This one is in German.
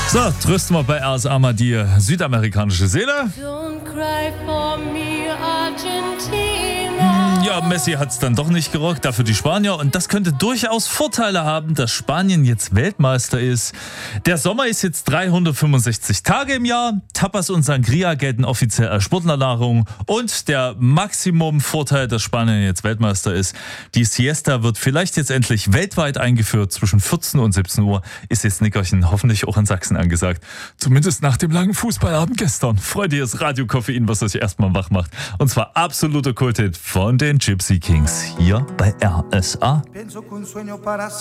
So, trösten wir bei RSA die südamerikanische Seele. Don't cry for me, Argentina. Ja, Messi hat es dann doch nicht gerockt, dafür die Spanier. Und das könnte durchaus Vorteile haben, dass Spanien jetzt Weltmeister ist. Der Sommer ist jetzt 365 Tage im Jahr. Tapas und Sangria gelten offiziell als Sportlernahrung. Und der Maximum-Vorteil, dass Spanien jetzt Weltmeister ist, die Siesta wird vielleicht jetzt endlich weltweit eingeführt. Zwischen 14 und 17 Uhr ist jetzt Nickerchen hoffentlich auch in Sachsen angesagt. Zumindest nach dem langen Fußballabend gestern. Freudiges Radio-Koffein, was euch erstmal wach macht. Und zwar absoluter Kulthit von den Gypsy Kings hier bei RSA.